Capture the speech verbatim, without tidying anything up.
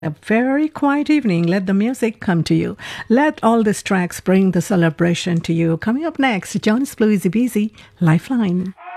A very quiet evening. Let the music come to you. Let all these tracks bring the celebration to you. Coming up next, Jonas Blue Easy Busy, Lifeline.